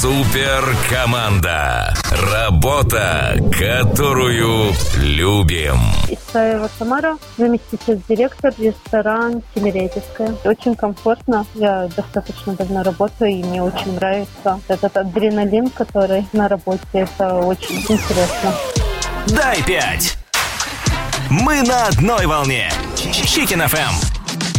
Суперкоманда. Работа, которую любим. Исаева Тамара, заместитель директора, ресторан «Тимирязевская». Очень комфортно. Я достаточно давно работаю, и мне очень нравится этот адреналин, который на работе. Это очень интересно. Дай 5. Мы на одной волне. Chicken FM.